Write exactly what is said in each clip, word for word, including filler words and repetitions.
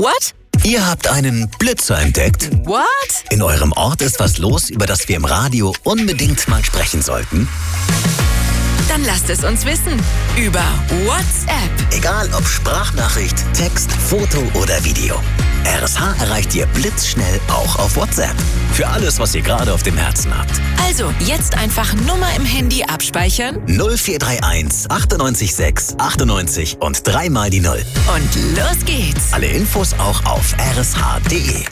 What? Ihr habt einen Blitzer entdeckt. What? In eurem Ort ist was los, über das wir im Radio unbedingt mal sprechen sollten. Dann lasst es uns wissen. Über WhatsApp. Egal ob Sprachnachricht, Text, Foto oder Video. R S H erreicht ihr blitzschnell auch auf WhatsApp. Für alles, was ihr gerade auf dem Herzen habt. Also, jetzt einfach Nummer im Handy abspeichern. null vier drei eins achtundneunzig sechs achtundneunzig und dreimal die Null. Und los geht's. Alle Infos auch auf r s h punkt d e.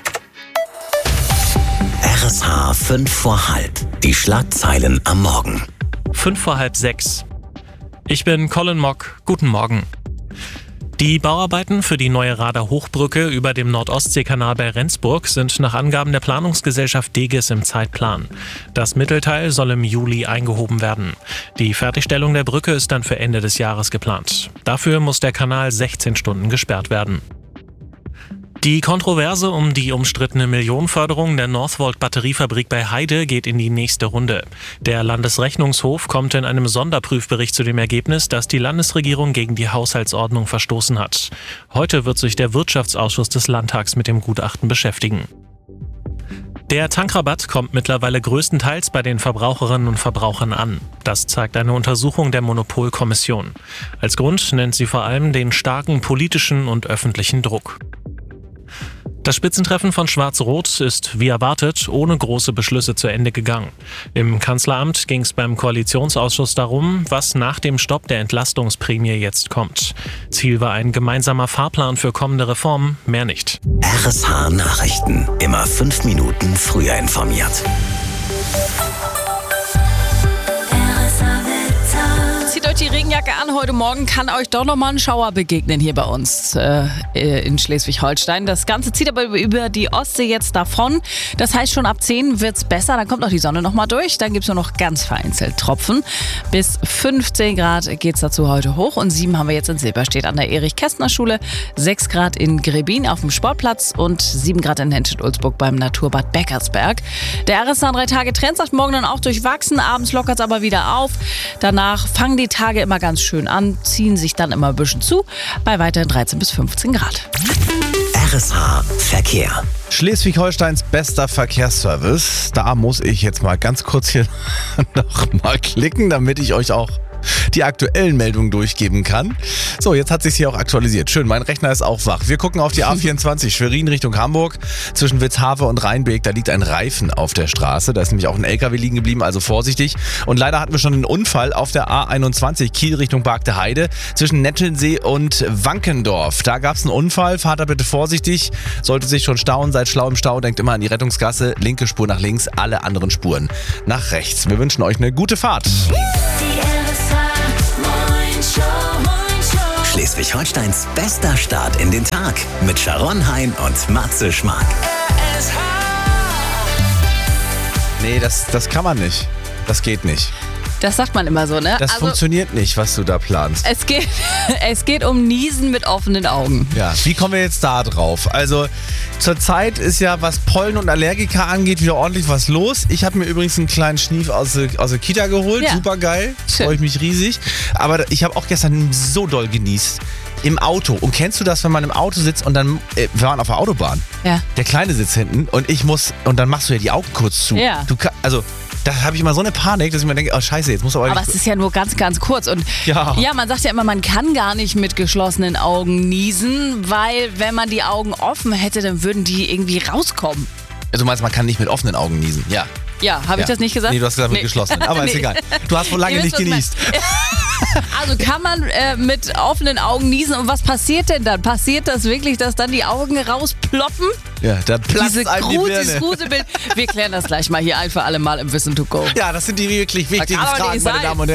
R S H fünf vor halb. Die Schlagzeilen am Morgen. Fünf vor halb sechs. Ich bin Colin Mock. Guten Morgen. Die Bauarbeiten für die neue Rader Hochbrücke über dem Nord-Ostsee-Kanal bei Rendsburg sind nach Angaben der Planungsgesellschaft Degis im Zeitplan. Das Mittelteil soll im Juli eingehoben werden. Die Fertigstellung der Brücke ist dann für Ende des Jahres geplant. Dafür muss der Kanal sechzehn Stunden gesperrt werden. Die Kontroverse um die umstrittene Millionenförderung der Northvolt-Batteriefabrik bei Heide geht in die nächste Runde. Der Landesrechnungshof kommt in einem Sonderprüfbericht zu dem Ergebnis, dass die Landesregierung gegen die Haushaltsordnung verstoßen hat. Heute wird sich der Wirtschaftsausschuss des Landtags mit dem Gutachten beschäftigen. Der Tankrabatt kommt mittlerweile größtenteils bei den Verbraucherinnen und Verbrauchern an. Das zeigt eine Untersuchung der Monopolkommission. Als Grund nennt sie vor allem den starken politischen und öffentlichen Druck. Das Spitzentreffen von Schwarz-Rot ist, wie erwartet, ohne große Beschlüsse zu Ende gegangen. Im Kanzleramt ging es beim Koalitionsausschuss darum, was nach dem Stopp der Entlastungsprämie jetzt kommt. Ziel war ein gemeinsamer Fahrplan für kommende Reformen, mehr nicht. R S H Nachrichten. Immer fünf Minuten früher informiert. Zieht euch die Regenjacke an. Heute Morgen kann euch doch nochmal ein Schauer begegnen hier bei uns äh, in Schleswig-Holstein. Das Ganze zieht aber über die Ostsee jetzt davon. Das heißt, schon ab zehn wird's besser. Dann kommt auch die Sonne nochmal durch. Dann gibt's nur noch ganz vereinzelt Tropfen. Bis fünfzehn Grad geht's dazu heute hoch. Und sieben haben wir jetzt in Silberstedt an der Erich-Kästner-Schule. sechs Grad in Grebin auf dem Sportplatz und sieben Grad in Henstedt-Ulzburg beim Naturbad Beckersberg. Der R S H drei Tage Trend sagt morgen dann auch durchwachsen. Abends lockert's aber wieder auf. Danach fangen die Tage immer ganz schön an, ziehen sich dann immer ein bisschen zu, bei weiterhin dreizehn bis fünfzehn Grad. R S H Verkehr. Schleswig-Holsteins bester Verkehrsservice. Da muss ich jetzt mal ganz kurz hier noch mal klicken, damit ich euch auch die aktuellen Meldungen durchgeben kann. So, jetzt hat sich's hier auch aktualisiert. Schön, mein Rechner ist auch wach. Wir gucken auf die A vierundzwanzig, Schwerin Richtung Hamburg. Zwischen Witzhafe und Rheinbeek, da liegt ein Reifen auf der Straße. Da ist nämlich auch ein L K W liegen geblieben, also vorsichtig. Und leider hatten wir schon einen Unfall auf der A einundzwanzig, Kiel Richtung Bargte Heide. Zwischen Nettelsee und Wankendorf. Da gab's einen Unfall. Fahrt da bitte vorsichtig. Sollte sich schon stauen, seid schlau im Stau. Denkt immer an die Rettungsgasse. Linke Spur nach links, alle anderen Spuren nach rechts. Wir wünschen euch eine gute Fahrt. Schleswig-Holsteins bester Start in den Tag mit Sharon Hein und Matze Schmark. Nee, das, das kann man nicht. Das geht nicht. Das sagt man immer so, ne? Das also, funktioniert nicht, was du da planst. Es geht, es geht um Niesen mit offenen Augen. Ja, wie kommen wir jetzt da drauf? Also zurzeit ist ja, was Pollen und Allergiker angeht, wieder ordentlich was los. Ich habe mir übrigens einen kleinen Schnief aus der, aus der Kita geholt. Ja. Super geil. Schön. Freue ich mich riesig. Aber ich habe auch gestern so doll genießt. Im Auto. Und kennst du das, wenn man im Auto sitzt und dann, äh, wir waren auf der Autobahn. Ja. Der Kleine sitzt hinten und ich muss, und dann machst du ja die Augen kurz zu. Ja. Du kann, also, da habe ich immer so eine Panik, dass ich mir denke, oh scheiße, jetzt muss aber... Aber es ist ja nur ganz, ganz kurz. Und Ja. ja, man sagt ja immer, man kann gar nicht mit geschlossenen Augen niesen, weil wenn man die Augen offen hätte, dann würden die irgendwie rauskommen. Also, du meinst, man kann nicht mit offenen Augen niesen. Ja. Ja, habe ich Ja. das nicht gesagt? Nee, du hast gesagt mit geschlossenen. Aber ist Nee. egal. Du hast wohl lange Ihr nicht wisst, was ich genießt. Also kann man äh, mit offenen Augen niesen und was passiert denn dann? Passiert das wirklich, dass dann die Augen rausploppen? Ja, da platzt Diese einem die Gruselbild. Birne. Gruselbild. Wir klären das gleich mal hier ein für alle Mal im Wissen to go. Ja, das sind die wirklich wichtigen kann aber Fragen, nicht meine sein. Damen und Herren.